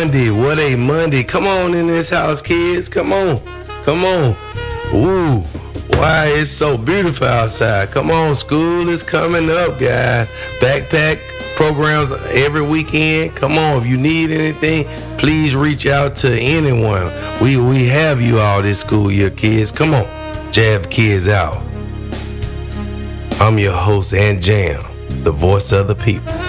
Monday. What a Monday. Come on in this house, kids. Come on. Come on. Ooh. Why it's so beautiful outside. Come on, school is coming up, guys. Backpack programs every weekend. Come on, if you need anything, please reach out to anyone. We have you all this school year, kids. Come on, Jav Kids out. I'm your host, Ant Jam, the voice of the people.